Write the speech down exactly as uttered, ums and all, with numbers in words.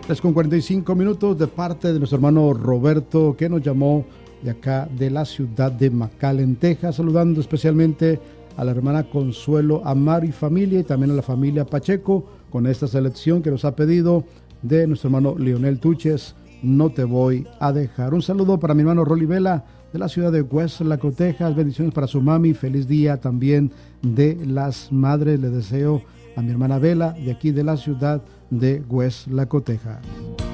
tres con cuarenta y cinco minutos de parte de nuestro hermano Roberto, que nos llamó de acá de la ciudad de McAllen, Texas, saludando especialmente a la hermana Consuelo Amaro y familia, y también a la familia Pacheco, con esta selección que nos ha pedido de nuestro hermano Leonel Tuches, No te voy a dejar. Un saludo para mi hermano Rolly Vela de la ciudad de Westlaco, Texas. Bendiciones para su mami. Feliz día también de las madres. Le deseo a mi hermana Vela de aquí de la ciudad de Westlaco, Texas.